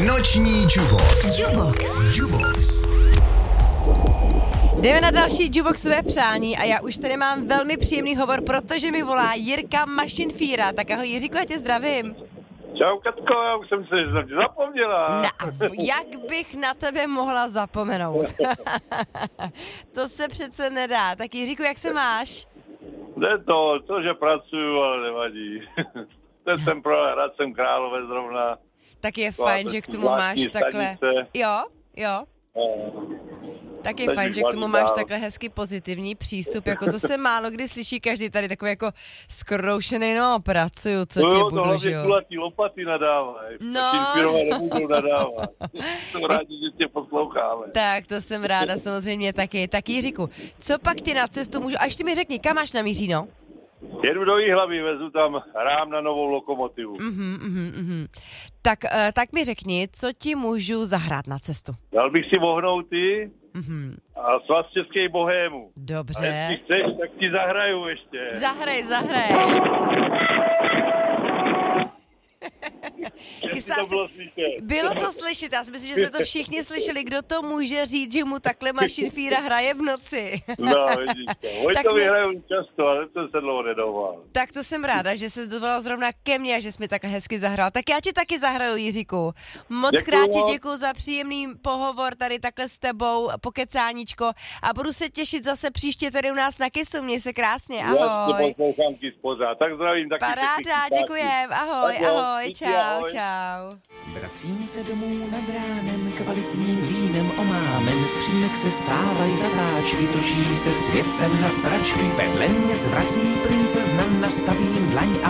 Noční Jubox. Jubox. Jdeme na další Juboxové přání a já už tady mám velmi příjemný hovor, protože mi volá Jirka Mašinfíra. Tak ahoj Jiříku, já tě zdravím. Čau Katko, já už jsem se zapomněla. Jak bych na tebe mohla zapomenout? To se přece nedá. Tak Jiříku, jak se máš? Jde to, že pracuju, ale nevadí. Teď jsem pro Hradcem Králové zrovna. Tak je fajn, že k tomu máš takhle... Jo. Tak je fajn, že k tomu máš takhle hezky pozitivní přístup, jako to se málo kdy slyší každý tady takový jako skroušený, no pracuju, co tě budu, že jo. Kulatý lopaty nadávají, tak inspirovat nemůžou nadávat. Jsem rádi, že tě posloucháme. Tak to jsem ráda samozřejmě taky. Tak Jiříku, co pak ti na cestu můžu, a ještě mi řekni, kam máš namíříno? Jedu do Jihlavy, vezu tam rám na novou lokomotivu. Tak mi řekni, co ti můžu zahrát na cestu? Dal bych si vohnouty a Svaz českých bohémů. Dobře. A jestli chceš, tak ti zahraju ještě. Zahraj. Bylo to slyšet, já si myslím, že jsme to všichni slyšeli, kdo to může říct, že mu takhle Mašinfíra hraje v noci. No, vidíš to. Oni to vyhrajou často, ale to se dlouho nedoval. Tak to jsem ráda, že jsi dovolal zrovna ke mně a že jsi mi takhle hezky zahrál. Tak já ti taky zahraju, Jiříku. Moc krát ti děkuju za příjemný pohovor tady takhle s tebou, pokecáníčko, a budu se těšit zase příště tady u nás na Kisu. Měj se krásně, ahoj. Já se poslouchám Kis pořád, tak zdravím taky. Paráda, děkujem, ahoj. Čau. Vracím se domů nad ránem, kvalitním vínem omámen, z přímek se stávají zatáčky, točí se svět sem na sračky, vedle mě zvrací princezna, nastavím dlaň a